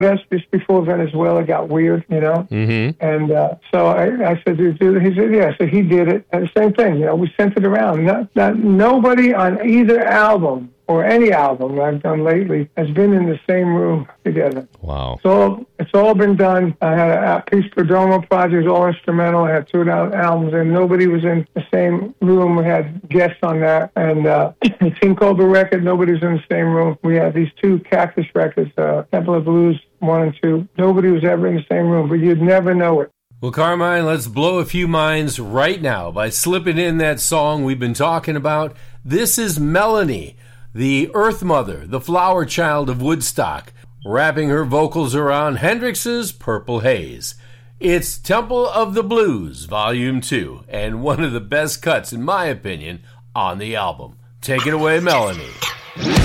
That's just before Venezuela got weird, Mm-hmm. And so I said, he said, yeah. So he did it. And the same thing, we sent it around. Nobody on either album or any album I've done lately has been in the same room together. Wow. So it's all been done. I had a Peace Perdomo project, all instrumental. I had 2 albums, and nobody was in the same room. We had guests on that. And the King Cobra record, nobody was in the same room. We had these 2 Cactus records, Temple of Blues 1 and 2. Nobody was ever in the same room, but you'd never know it. Well, Carmine, let's blow a few minds right now by slipping in that song we've been talking about. This is Melanie, the Earth Mother, the flower child of Woodstock, wrapping her vocals around Hendrix's Purple Haze. It's Temple of the Blues, Volume 2, and one of the best cuts, in my opinion, on the album. Take it away, Melanie.